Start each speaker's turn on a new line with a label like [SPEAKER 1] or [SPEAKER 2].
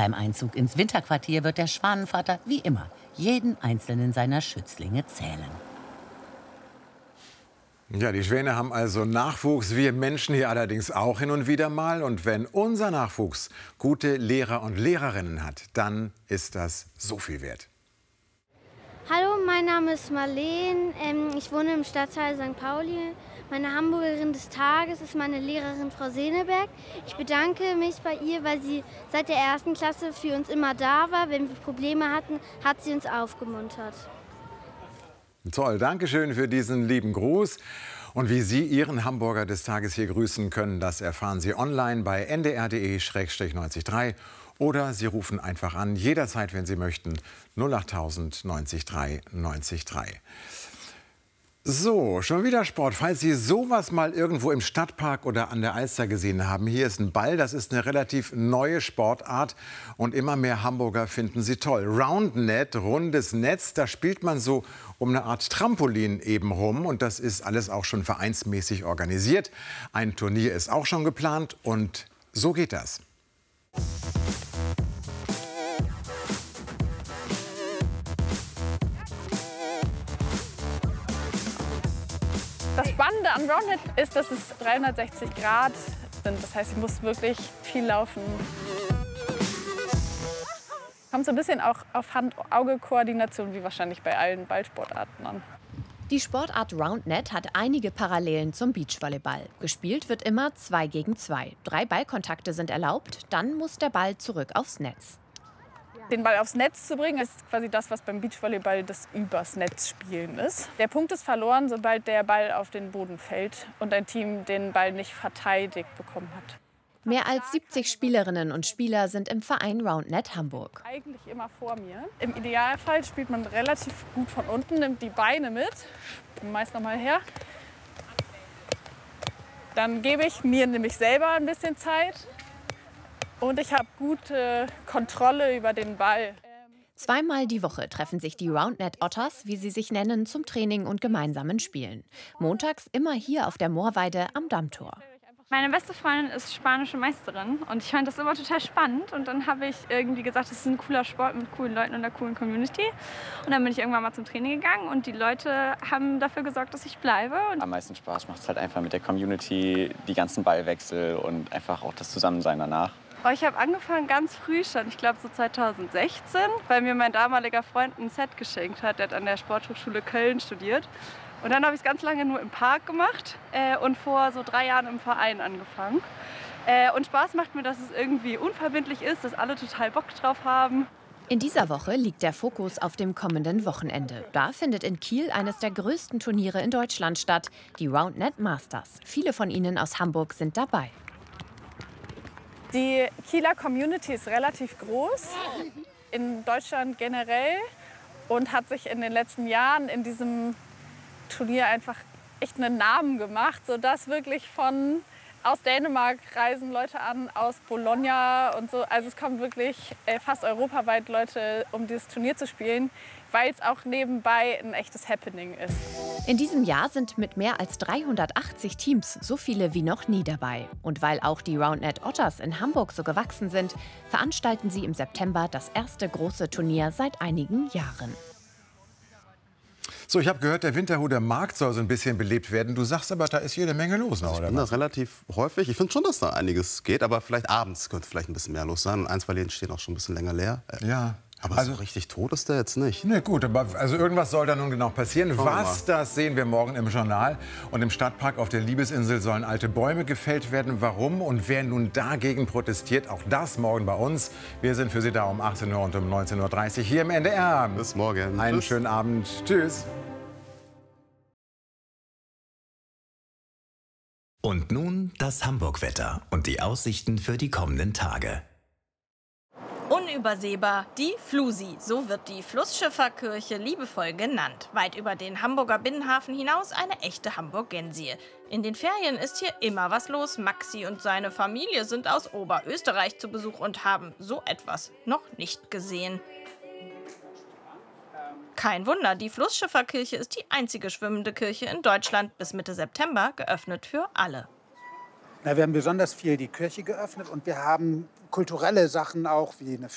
[SPEAKER 1] Beim Einzug ins Winterquartier wird der Schwanenvater wie immer jeden einzelnen seiner Schützlinge zählen.
[SPEAKER 2] Ja, die Schwäne haben also Nachwuchs, wir Menschen hier allerdings auch hin und wieder mal. Und wenn unser Nachwuchs gute Lehrer und Lehrerinnen hat, dann ist das so viel wert.
[SPEAKER 3] Hallo, mein Name ist Marleen. Ich wohne im Stadtteil St. Pauli. Meine Hamburgerin des Tages ist meine Lehrerin Frau Seneberg. Ich bedanke mich bei ihr, weil sie seit der 1. Klasse für uns immer da war. Wenn wir Probleme hatten, hat sie uns aufgemuntert.
[SPEAKER 2] Toll, danke schön für diesen lieben Gruß. Und wie Sie Ihren Hamburger des Tages hier grüßen können, das erfahren Sie online bei ndr.de/903 oder Sie rufen einfach an, jederzeit, wenn Sie möchten, 08000 90 3 90 3. So, schon wieder Sport. Falls Sie sowas mal irgendwo im Stadtpark oder an der Alster gesehen haben, hier ist ein Ball. Das ist eine relativ neue Sportart und immer mehr Hamburger finden sie toll. Roundnet, rundes Netz, da spielt man so um eine Art Trampolin eben rum und das ist alles auch schon vereinsmäßig organisiert. Ein Turnier ist auch schon geplant und so geht das.
[SPEAKER 4] Das Spannende an Roundnet ist, dass es 360 Grad sind. Das heißt, ich muss wirklich viel laufen. Kommt so ein bisschen auch auf Hand-Auge-Koordination, wie wahrscheinlich bei allen Ballsportarten an.
[SPEAKER 5] Die Sportart Roundnet hat einige Parallelen zum Beachvolleyball. Gespielt wird immer 2 gegen 2. 3 Ballkontakte sind erlaubt, dann muss der Ball zurück aufs Netz.
[SPEAKER 4] Den Ball aufs Netz zu bringen, ist quasi das, was beim Beachvolleyball das Übers Netz spielen ist. Der Punkt ist verloren, sobald der Ball auf den Boden fällt und ein Team den Ball nicht verteidigt bekommen hat.
[SPEAKER 5] Mehr als 70 Spielerinnen und Spieler sind im Verein Roundnet Hamburg.
[SPEAKER 4] Eigentlich immer vor mir. Im Idealfall spielt man relativ gut von unten, nimmt die Beine mit, meist noch mal her. Dann gebe ich mir nämlich selber ein bisschen Zeit. Und ich habe gute Kontrolle über den Ball.
[SPEAKER 5] Zweimal die Woche treffen sich die Roundnet Otters, wie sie sich nennen, zum Training und gemeinsamen Spielen. Montags immer hier auf der Moorweide am Dammtor.
[SPEAKER 6] Meine beste Freundin ist spanische Meisterin und ich fand das immer total spannend. Und dann habe ich irgendwie gesagt, das ist ein cooler Sport mit coolen Leuten und einer coolen Community. Und dann bin ich irgendwann mal zum Training gegangen und die Leute haben dafür gesorgt, dass ich bleibe.
[SPEAKER 7] Am meisten Spaß macht es halt einfach mit der Community, die ganzen Ballwechsel und einfach auch das Zusammensein danach.
[SPEAKER 6] Oh, ich habe angefangen ganz früh schon, ich glaube so 2016, weil mir mein damaliger Freund ein Set geschenkt hat. Der hat an der Sporthochschule Köln studiert. Und dann habe ich es ganz lange nur im Park gemacht und vor so 3 Jahren im Verein angefangen. Und Spaß macht mir, dass es irgendwie unverbindlich ist, dass alle total Bock drauf haben.
[SPEAKER 5] In dieser Woche liegt der Fokus auf dem kommenden Wochenende. Da findet in Kiel eines der größten Turniere in Deutschland statt, die Roundnet Masters. Viele von ihnen aus Hamburg sind dabei.
[SPEAKER 4] Die Kieler Community ist relativ groß, in Deutschland generell, und hat sich in den letzten Jahren in diesem Turnier einfach echt einen Namen gemacht, sodass wirklich aus Dänemark reisen Leute an, aus Bologna und so. Also es kommen wirklich fast europaweit Leute, um dieses Turnier zu spielen, weil es auch nebenbei ein echtes Happening ist.
[SPEAKER 5] In diesem Jahr sind mit mehr als 380 Teams so viele wie noch nie dabei. Und weil auch die Roundnet Otters in Hamburg so gewachsen sind, veranstalten sie im September das erste große Turnier seit einigen Jahren.
[SPEAKER 2] So, ich habe gehört, der Winterhuder Markt soll so ein bisschen belebt werden. Du sagst aber, da ist jede Menge los noch,
[SPEAKER 8] Ich
[SPEAKER 2] oder
[SPEAKER 8] finde
[SPEAKER 2] was?
[SPEAKER 8] das relativ häufig. Ich finde schon, dass da einiges geht, aber vielleicht abends könnte vielleicht ein bisschen mehr los sein. 1, 2 Läden stehen auch schon ein bisschen länger leer.
[SPEAKER 2] Ja.
[SPEAKER 8] Aber
[SPEAKER 2] Also-
[SPEAKER 8] so richtig tot ist der jetzt nicht.
[SPEAKER 2] Ne, gut, aber also irgendwas soll da nun genau passieren.
[SPEAKER 8] Schauen wir
[SPEAKER 2] Was, das sehen wir morgen im Journal. Und im Stadtpark auf der Liebesinsel sollen alte Bäume gefällt werden. Warum und wer nun dagegen protestiert, auch das morgen bei uns. Wir sind für Sie da um 18 Uhr und um 19.30 Uhr hier im NDR.
[SPEAKER 8] Bis morgen.
[SPEAKER 2] Einen
[SPEAKER 8] Tschüss.
[SPEAKER 2] schönen Abend. Tschüss.
[SPEAKER 9] Und nun das Hamburg-Wetter und die Aussichten für die kommenden Tage.
[SPEAKER 10] Unübersehbar, die Flusi, so wird die Flussschifferkirche liebevoll genannt. Weit über den Hamburger Binnenhafen hinaus eine echte Hamburgensie. In den Ferien ist hier immer was los. Maxi und seine Familie sind aus Oberösterreich zu Besuch und haben so etwas noch nicht gesehen. Kein Wunder, die Flussschifferkirche ist die einzige schwimmende Kirche in Deutschland, bis Mitte September geöffnet für alle.
[SPEAKER 11] Wir haben besonders viel die Kirche geöffnet und wir haben kulturelle Sachen auch wie eine